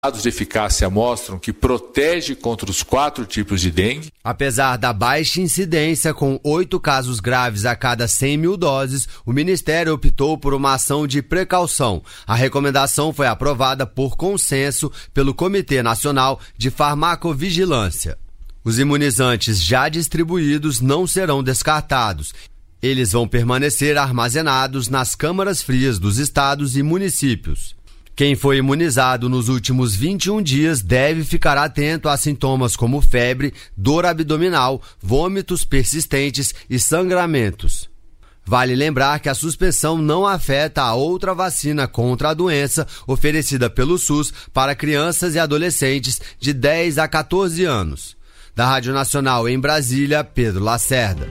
Dados de eficácia mostram que protege contra os 4 tipos de dengue. Apesar da baixa incidência, com 8 casos graves a cada 100 mil doses, o Ministério optou por uma ação de precaução. A recomendação foi aprovada por consenso pelo Comitê Nacional de Farmacovigilância. Os imunizantes já distribuídos não serão descartados. Eles vão permanecer armazenados nas câmaras frias dos estados e municípios. Quem foi imunizado nos últimos 21 dias deve ficar atento a sintomas como febre, dor abdominal, vômitos persistentes e sangramentos. Vale lembrar que a suspensão não afeta a outra vacina contra a doença oferecida pelo SUS para crianças e adolescentes de 10 a 14 anos. Da Rádio Nacional em Brasília, Pedro Lacerda.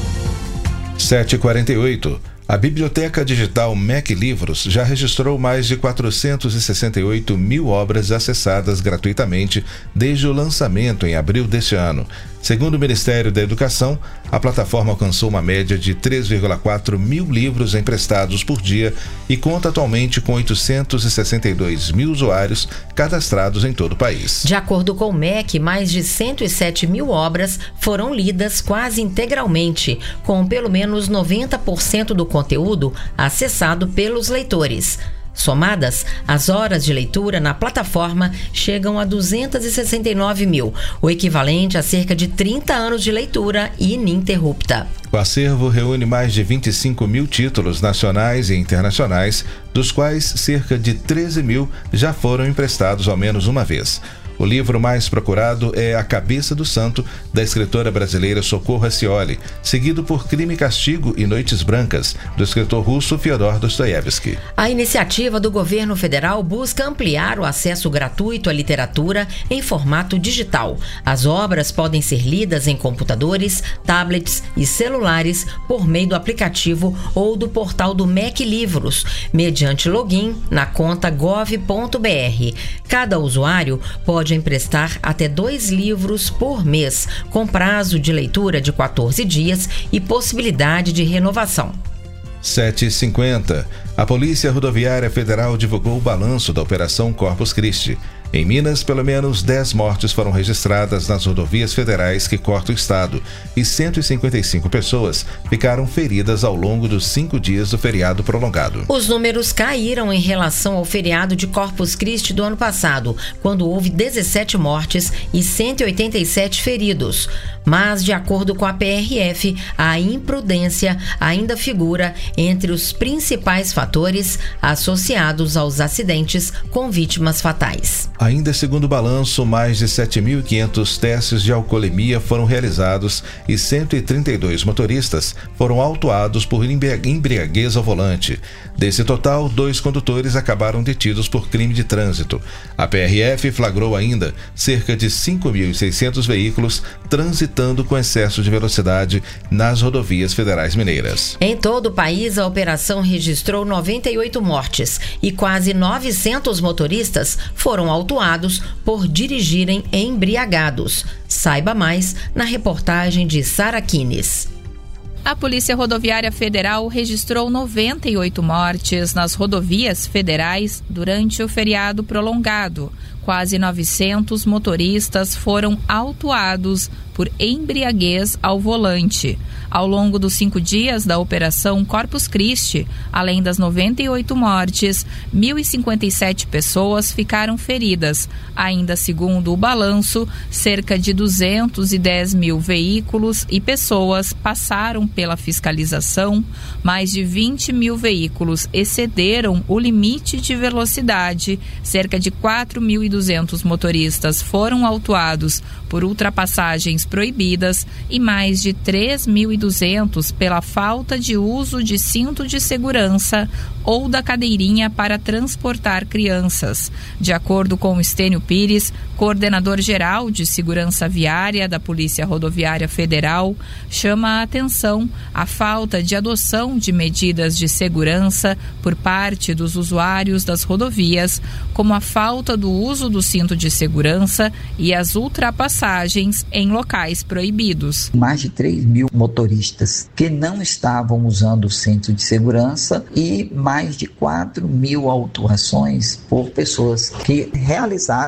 7h48. A Biblioteca Digital MEC Livros já registrou mais de 468 mil obras acessadas gratuitamente desde o lançamento em abril deste ano. Segundo o Ministério da Educação, a plataforma alcançou uma média de 3,4 mil livros emprestados por dia e conta atualmente com 862 mil usuários cadastrados em todo o país. De acordo com o MEC, mais de 107 mil obras foram lidas quase integralmente, com pelo menos 90% do conteúdo acessado pelos leitores. Somadas, as horas de leitura na plataforma chegam a 269 mil, o equivalente a cerca de 30 anos de leitura ininterrupta. O acervo reúne mais de 25 mil títulos nacionais e internacionais, dos quais cerca de 13 mil já foram emprestados ao menos uma vez. O livro mais procurado é A Cabeça do Santo, da escritora brasileira Socorro Racioli, seguido por Crime e Castigo e Noites Brancas, do escritor russo Fyodor Dostoiévski. A iniciativa do governo federal busca ampliar o acesso gratuito à literatura em formato digital. As obras podem ser lidas em computadores, tablets e celulares por meio do aplicativo ou do portal do MEC Livros, mediante login na conta gov.br. Cada usuário pode emprestar até 2 livros por mês, com prazo de leitura de 14 dias e possibilidade de renovação. 7h50. A Polícia Rodoviária Federal divulgou o balanço da Operação Corpus Christi. Em Minas, pelo menos 10 mortes foram registradas nas rodovias federais que cortam o estado e 155 pessoas ficaram feridas ao longo dos 5 dias do feriado prolongado. Os números caíram em relação ao feriado de Corpus Christi do ano passado, quando houve 17 mortes e 187 feridos. Mas, de acordo com a PRF, a imprudência ainda figura entre os principais fatores associados aos acidentes com vítimas fatais. Ainda segundo o balanço, mais de 7.500 testes de alcoolemia foram realizados e 132 motoristas foram autuados por embriaguez ao volante. Desse total, 2 condutores acabaram detidos por crime de trânsito. A PRF flagrou ainda cerca de 5.600 veículos transitando com excesso de velocidade nas rodovias federais mineiras. Em todo o país, a operação registrou 98 mortes e quase 900 motoristas foram autuados por dirigirem embriagados. Saiba mais na reportagem de Sara Quines. A Polícia Rodoviária Federal registrou 98 mortes nas rodovias federais durante o feriado prolongado. Quase 900 motoristas foram autuados por embriaguez ao volante. Ao longo dos 5 dias da Operação Corpus Christi, além das 98 mortes, 1.057 pessoas ficaram feridas. Ainda segundo o balanço, cerca de 210 mil veículos e pessoas passaram pela fiscalização, mais de 20 mil veículos excederam o limite de velocidade, cerca de 4.200 motoristas foram autuados por ultrapassagens proibidas e mais de 3.200 pela falta de uso de cinto de segurança ou da cadeirinha para transportar crianças. De acordo com Estênio Pires, coordenador geral de segurança viária da Polícia Rodoviária Federal, chama a atenção a falta de adoção de medidas de segurança por parte dos usuários das rodovias, como a falta do uso do cinto de segurança e as ultrapassagens em locais locais proibidos. Mais de 3 mil motoristas que não estavam usando o cinto de segurança e mais de 4 mil autuações por pessoas que realizaram